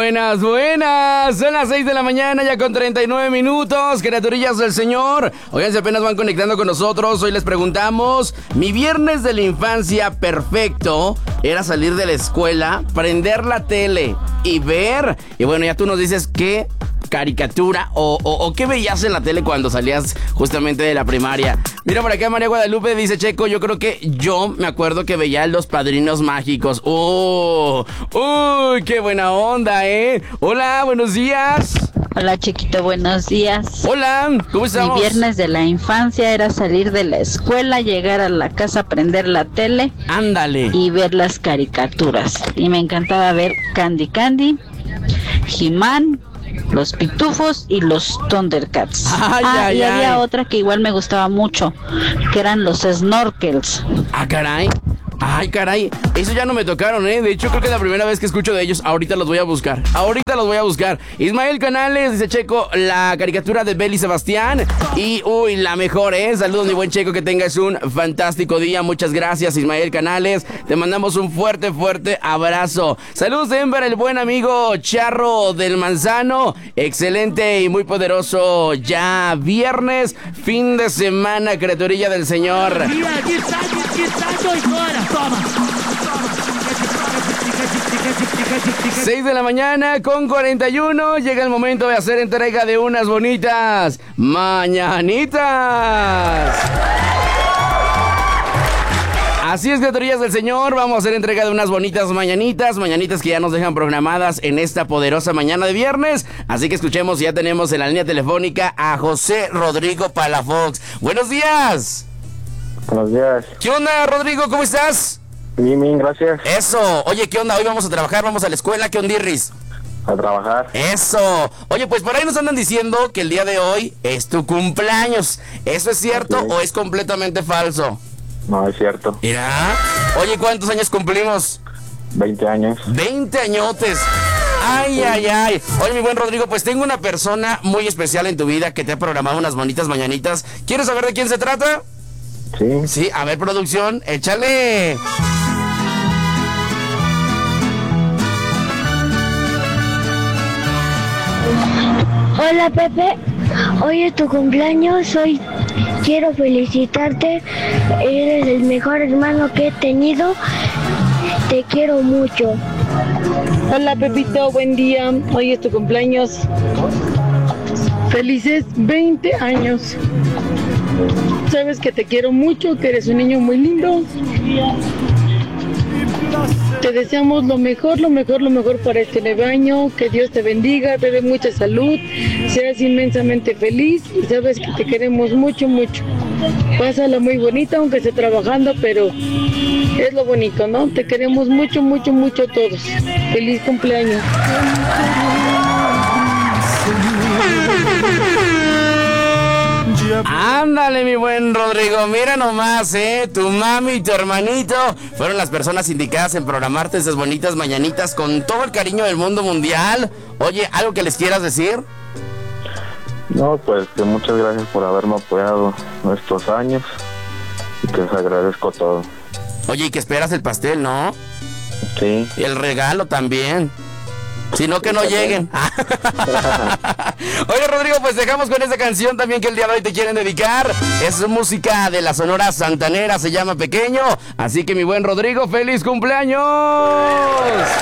Buenas, buenas. Son las 6 de la mañana, ya con 39 minutos. Criaturillas del Señor. Oigan, si apenas van conectando con nosotros, hoy les preguntamos: mi viernes de la infancia perfecto era salir de la escuela, prender la tele y ver. Y bueno, ya tú nos dices qué caricatura o qué veías en la tele cuando salías justamente de la primaria. Mira, por acá María Guadalupe dice: Checo, yo creo que yo me acuerdo que veía Los Padrinos Mágicos. ¡Uy, qué buena onda, eh! Hola, buenos días. Hola, Chiquito, buenos días. Hola, ¿cómo estamos? Mi viernes de la infancia era salir de la escuela, llegar a la casa, prender la tele. Ándale. Y ver las caricaturas. Y me encantaba ver Candy Candy, He-Man, Los Pitufos y los Thundercats. Y había otra que igual me gustaba mucho, que eran los Snorkels. Ah, caray. Ay, caray, eso ya no me tocaron, ¿eh? De hecho, creo que es la primera vez que escucho de ellos. Ahorita los voy a buscar. Ismael Canales dice: Checo, la caricatura de Beli Sebastián. Y, uy, la mejor, ¿eh? Saludos, mi buen Checo, que tengas un fantástico día. Muchas gracias, Ismael Canales. Te mandamos un fuerte, fuerte abrazo. Saludos, Denver, el buen amigo Charro del Manzano. Excelente y muy poderoso ya viernes, fin de semana, criaturilla del Señor. Aquí está, y ahora, toma. 6 de la mañana con 41. Llega el momento de hacer entrega de unas bonitas mañanitas. Así es, criaturillas del Señor, vamos a hacer entrega de unas bonitas mañanitas que ya nos dejan programadas en esta poderosa mañana de viernes. Así que escuchemos, ya tenemos en la línea telefónica a José Rodrigo Palafox. Buenos días. Buenos días. ¿Qué onda, Rodrigo? ¿Cómo estás? Bien, gracias. Eso. Oye, ¿qué onda? Hoy vamos a trabajar, vamos a la escuela. ¿Qué ondirris? A trabajar. Eso. Oye, pues por ahí nos andan diciendo que el día de hoy es tu cumpleaños. ¿Eso es cierto o es completamente falso? No, es cierto. Mira. Oye, ¿cuántos años cumplimos? 20 años. 20 añotes. Ay. Oye, mi buen Rodrigo, pues tengo una persona muy especial en tu vida que te ha programado unas bonitas mañanitas. ¿Quieres saber de quién se trata? Sí. Sí, a ver, producción, échale. Hola, Pepe, hoy es tu cumpleaños, quiero felicitarte, eres el mejor hermano que he tenido, te quiero mucho. Hola, Pepito, buen día, hoy es tu cumpleaños, felices 20 años, sabes que te quiero mucho, que eres un niño muy lindo. Te deseamos lo mejor para este nuevo año, que Dios te bendiga, te dé mucha salud, seas inmensamente feliz y sabes que te queremos mucho, mucho. Pásala muy bonita, aunque esté trabajando, pero es lo bonito, ¿no? Te queremos mucho, mucho, mucho todos. Feliz cumpleaños. Ándale, mi buen Rodrigo, mira nomás, tu mami y tu hermanito fueron las personas indicadas en programarte esas bonitas mañanitas con todo el cariño del mundo mundial. Oye, ¿algo que les quieras decir? No, pues que muchas gracias por haberme apoyado estos años y que les agradezco todo. Oye, ¿y que esperas el pastel, no? Sí. Y el regalo también. Si no, que no lleguen. Oye, Rodrigo, pues dejamos con esa canción también que el día de hoy te quieren dedicar. Es música de la Sonora Santanera, se llama Pequeño. Así que, mi buen Rodrigo, ¡feliz cumpleaños!